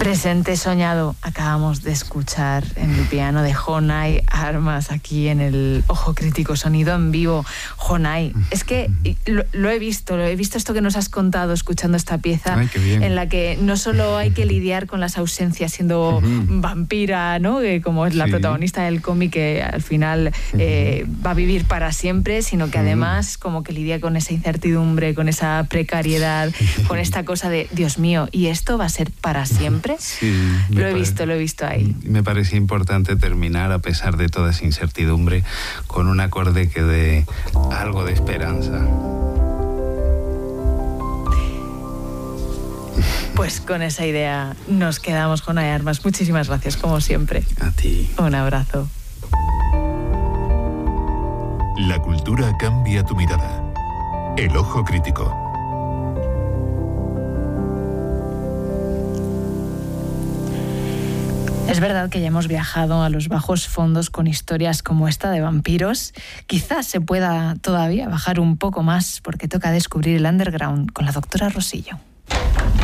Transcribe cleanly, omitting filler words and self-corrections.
Presente soñado. Acabamos de escuchar en el piano de Jonay Armas, aquí en el Ojo Crítico, sonido en vivo. Jonay, es que lo he visto esto que nos has contado escuchando esta pieza. Ay, qué bien. En la que no solo hay que lidiar con las ausencias siendo vampira, ¿no? Como es la protagonista del cómic, que al final va a vivir para siempre, sino que además como que lidia con esa incertidumbre, con esa precariedad, con esta cosa de, Dios mío, ¿y esto va a ser para siempre? Sí, lo he visto ahí. Me parecía importante terminar, a pesar de toda esa incertidumbre, con un acorde que dé algo de esperanza. Pues con esa idea nos quedamos, Jonay Armas. Muchísimas gracias, como siempre. A ti. Un abrazo. La cultura cambia tu mirada. El Ojo Crítico. Es verdad que ya hemos viajado a los bajos fondos con historias como esta de vampiros. Quizás se pueda todavía bajar un poco más, porque toca descubrir el underground con la doctora Rosillo.